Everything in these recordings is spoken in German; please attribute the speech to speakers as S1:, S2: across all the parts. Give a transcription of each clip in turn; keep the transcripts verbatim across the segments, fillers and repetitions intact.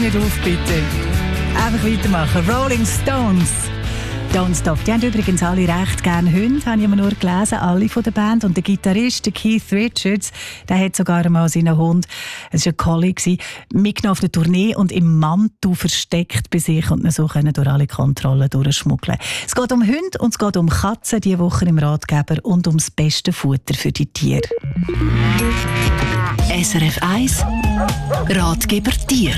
S1: Nicht auf, bitte. Einfach weitermachen. Rolling Stones. Don't Stop. Die haben übrigens alle recht gerne Hunde, habe ich immer nur gelesen, alle von der Band. Und der Gitarrist, der Keith Richards, der hat sogar einmal seinen Hund, es war ein Collie, mitgenommen auf eine Tournee und im Mantel versteckt bei sich und ihn so können durch alle Kontrollen durchschmuggeln. Es geht um Hunde und es geht um Katzen diese Woche im Ratgeber und ums beste Futter für die Tiere.
S2: S R F eins Ratgeber Tier.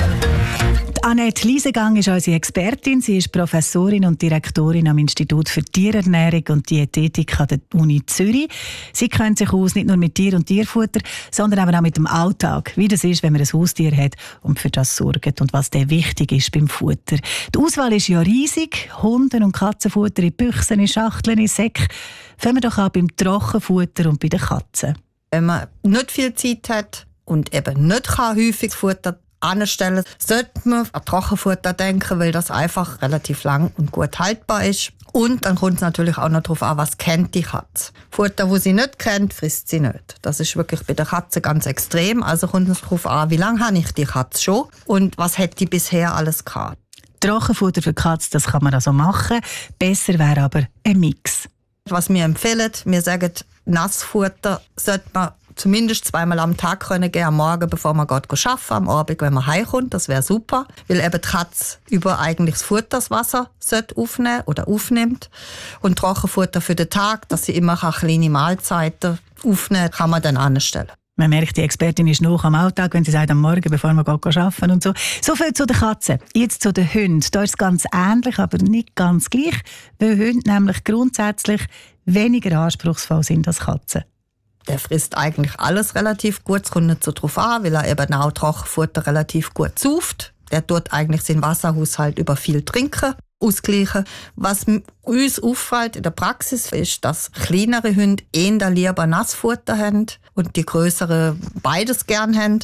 S1: Annette Liesegang ist unsere Expertin. Sie ist Professorin und Direktorin am Institut für Tierernährung und Diätetik an der Uni Zürich. Sie kennt sich aus nicht nur mit Tier- und Tierfutter, sondern aber auch mit dem Alltag, wie das ist, wenn man ein Haustier hat und für das sorgt und was dann wichtig ist beim Futter. Die Auswahl ist ja riesig. Hunde- und Katzenfutter in Büchsen, in Schachteln, in Säcken. Fangen wir doch an beim Trockenfutter und bei den Katzen.
S3: Wenn man nicht viel Zeit hat und eben nicht kann, häufig Futter anstellen, sollte man an Trockenfutter denken, weil das einfach relativ lang und gut haltbar ist. Und dann kommt es natürlich auch noch darauf an, was kennt die Katze. Futter, das sie nicht kennt, frisst sie nicht. Das ist wirklich bei der Katze ganz extrem. Also kommt es darauf an, wie lange habe ich die Katze schon und was hat die bisher alles gehabt.
S1: Trockenfutter für Katzen, das kann man also machen. Besser wäre aber ein Mix.
S3: Was wir empfehlen, wir sagen, Nassfutter sollte man zumindest zweimal am Tag können gehen, am Morgen, bevor man geht arbeiten, am Abend, wenn man heimkommt. Das wäre super, weil eben die Katze über eigentlich das Futter, das Wasser sollte aufnehmen oder aufnimmt. Und Trockenfutter für den Tag, dass sie immer kleine Mahlzeiten aufnehmen kann, man dann anstellen.
S1: Man merkt, die Expertin ist noch am Alltag, wenn sie sagt, am Morgen, bevor man arbeiten und so. So viel zu den Katzen. Jetzt zu den Hunden. Da ist es ganz ähnlich, aber nicht ganz gleich, weil Hunde nämlich grundsätzlich weniger anspruchsvoll sind als Katzen.
S3: Der frisst eigentlich alles relativ gut. Es kommt nicht so drauf an, weil er eben auch Trockenfutter relativ gut sauft. Der tut eigentlich seinen Wasserhaushalt über viel Trinken ausgleichen. Was uns auffällt in der Praxis ist, dass kleinere Hunde eher lieber Nassfutter haben und die grösseren beides gern haben.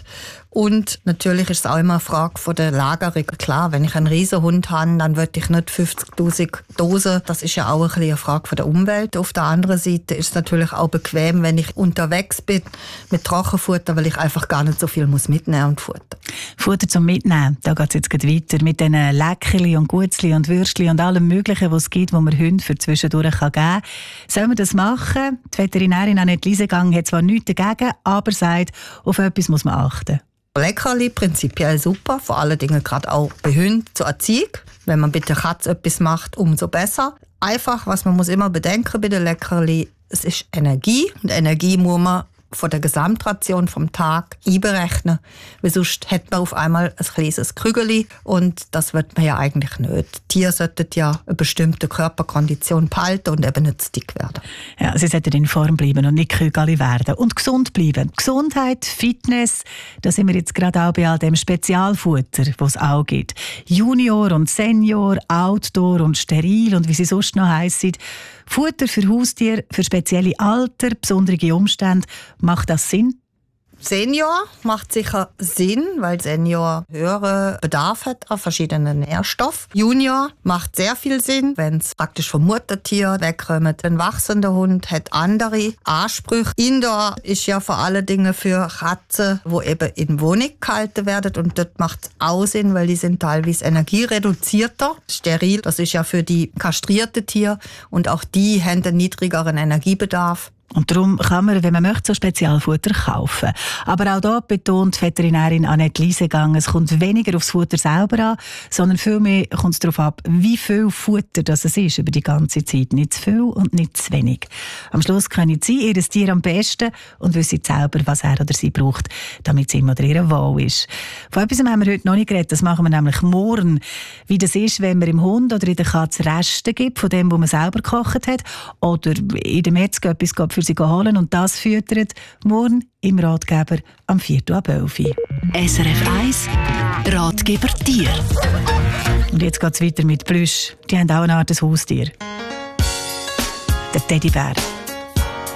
S3: Und natürlich ist es auch immer eine Frage von der Lagerung. Klar, wenn ich einen Riesenhund habe, dann will ich nicht fünfzigtausend Dosen. Das ist ja auch ein bisschen eine Frage von der Umwelt. Auf der anderen Seite ist es natürlich auch bequem, wenn ich unterwegs bin mit Trockenfutter, weil ich einfach gar nicht so viel muss mitnehmen und Futter.
S1: Futter zum Mitnehmen, da geht es jetzt gleich weiter mit den Leckerli und Gutzli und Würstli und allem Möglichen, was es gibt, wo man Hunde für zwischendurch geben kann. Sollen wir das machen? Die Veterinärin Annette Liesegang hat zwar nichts dagegen, aber sagt, auf etwas muss man achten.
S3: Leckerli prinzipiell super, vor allen Dingen gerade auch bei Hunden zur Erziehung. Wenn man mit der Katze etwas macht, umso besser. Einfach, was man muss immer bedenken bei den Leckerli, es ist Energie und Energie muss man von der Gesamtration vom Tag einberechnen, weil sonst hat man auf einmal ein kleines Krügeli und das wird man ja eigentlich nicht. Tiere sollten ja eine bestimmte Körperkondition behalten und eben nicht dick werden.
S1: Ja, sie sollten in Form bleiben und nicht Krügeli werden. Und gesund bleiben. Gesundheit, Fitness, da sind wir jetzt gerade auch bei all dem Spezialfutter, das es auch gibt. Junior und Senior, Outdoor und Steril und wie sie sonst noch heissen. Futter für Haustiere, für spezielle Alter, besondere Umstände. Macht das Sinn?
S3: Senior macht sicher Sinn, weil Senior höheren Bedarf hat an verschiedenen Nährstoffen. Junior macht sehr viel Sinn, wenn es praktisch vom Muttertier wegkommt. Ein wachsender Hund hat andere Ansprüche. Indoor ist ja vor allen Dingen für Katzen, die eben in Wohnung gehalten werden. Und dort macht es auch Sinn, weil die sind teilweise energiereduzierter. Steril, das ist ja für die kastrierten Tiere. Und auch die haben einen niedrigeren Energiebedarf.
S1: Und darum kann man, wenn man möchte, so Spezialfutter kaufen. Aber auch da betont die Veterinärin Annette Liesegang, es kommt weniger aufs Futter selber an, sondern vielmehr kommt es darauf ab, wie viel Futter das es ist über die ganze Zeit. Nicht zu viel und nicht zu wenig. Am Schluss können Sie Ihr Tier am besten und wissen selber, was er oder sie braucht, damit es ihm oder ihr wohl ist. Von etwas haben wir heute noch nicht geredet, das machen wir nämlich morgen. Wie das ist, wenn man im Hund oder in der Katze Reste gibt, von dem, was man selber gekocht hat, oder in der Metzger etwas für sie holen und das füttert morgen im Ratgeber am Viertel ab elf.
S2: S R F eins Ratgeber Tier.
S1: Und jetzt geht es weiter mit Plüsch. Die haben auch eine Art Haustier. Der Teddybär.